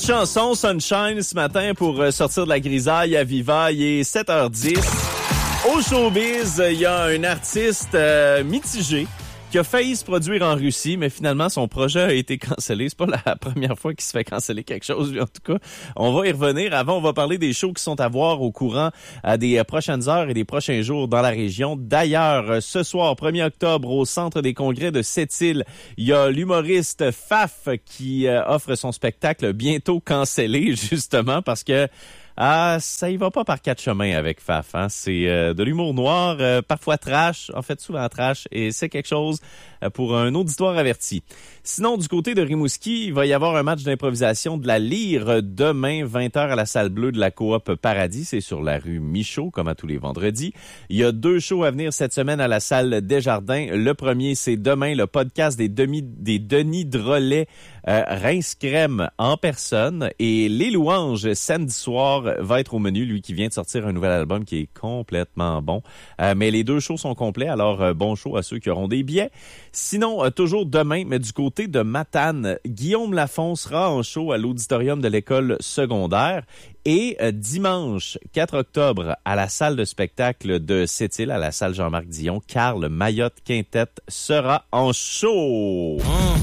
petite chanson Sunshine ce matin pour sortir de la grisaille à Viva. Il est 7h10. Au showbiz, il y a un artiste mitigé qui a failli se produire en Russie, mais finalement, son projet a été cancellé. C'est pas la première fois qu'il se fait canceller quelque chose, lui, en tout cas. On va y revenir. Avant, on va parler des shows qui sont à voir au courant des prochaines heures et des prochains jours dans la région. D'ailleurs, ce soir, 1er octobre, au Centre des congrès de Sept-Îles, il y a l'humoriste Faf qui offre son spectacle bientôt cancellé, justement, parce que ça y va pas par quatre chemins avec Faf. Hein? C'est de l'humour noir, parfois trash, en fait souvent trash, et c'est quelque chose pour un auditoire averti. Sinon, du côté de Rimouski, il va y avoir un match d'improvisation de la Lyre demain, 20h à la salle bleue de la Coop Paradis. C'est sur la rue Michaud, comme à tous les vendredis. Il y a 2 shows à venir cette semaine à la salle Desjardins. Le premier, c'est demain, le podcast des Denis Drolet Rince-Crème en personne. Et Les Louanges, samedi soir, va être au menu. Lui qui vient de sortir un nouvel album qui est complètement bon. Mais les 2 shows sont complets, alors bon show à ceux qui auront des billets. Sinon, toujours demain, mais du côté de Matane, Guillaume Lafont sera en show à l'auditorium de l'école secondaire. Et dimanche 4 octobre, à la salle de spectacle de Sept-Îles, à la salle Jean-Marc Dion, Carl Mayotte Quintet sera en show.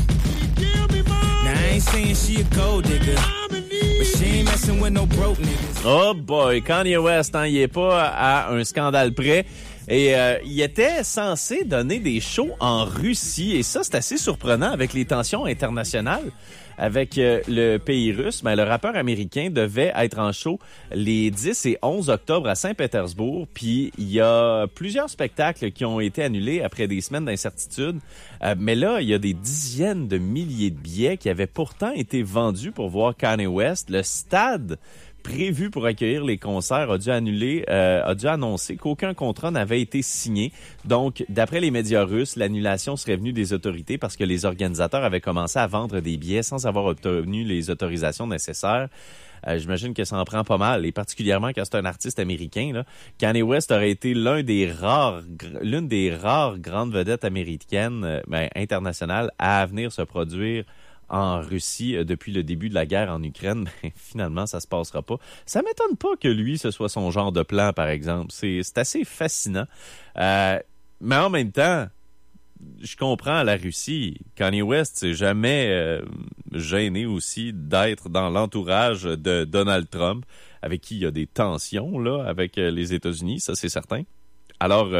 Oh boy, Kanye West, hein, il est pas à un scandale près. Et il était censé donner des shows en Russie. Et ça, c'est assez surprenant avec les tensions internationales avec le pays russe. Mais le rappeur américain devait être en show les 10 et 11 octobre à Saint-Pétersbourg. Puis il y a plusieurs spectacles qui ont été annulés après des semaines d'incertitude. Mais là, il y a des dizaines de milliers de billets qui avaient pourtant été vendus pour voir Kanye West. Le stade prévu pour accueillir les concerts a dû annoncer qu'aucun contrat n'avait été signé. Donc, d'après les médias russes, l'annulation serait venue des autorités parce que les organisateurs avaient commencé à vendre des billets sans avoir obtenu les autorisations nécessaires. J'imagine que ça en prend pas mal, et particulièrement quand c'est un artiste américain. Là. Kanye West aurait été l'une des rares grandes vedettes américaines, internationales, à venir se produire en Russie depuis le début de la guerre en Ukraine. Ben, finalement, ça se passera pas. Ça m'étonne pas que lui, ce soit son genre de plan, par exemple. C'est assez fascinant. Mais en même temps, je comprends la Russie. Kanye West s'est jamais gêné aussi d'être dans l'entourage de Donald Trump, avec qui il y a des tensions là avec les États-Unis, ça c'est certain. Alors,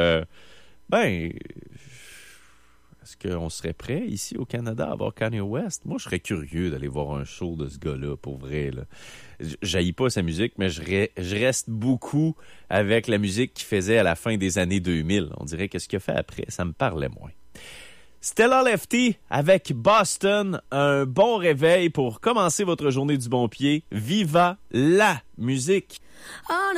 est-ce qu'on serait prêt ici au Canada à voir Kanye West? Moi, je serais curieux d'aller voir un show de ce gars-là, pour vrai. Là. J'haïs pas sa musique, mais je reste beaucoup avec la musique qu'il faisait à la fin des années 2000. On dirait que ce qu'il a fait après, ça me parlait moins. Stella Lefty avec Boston. Un bon réveil pour commencer votre journée du bon pied. Viva la musique!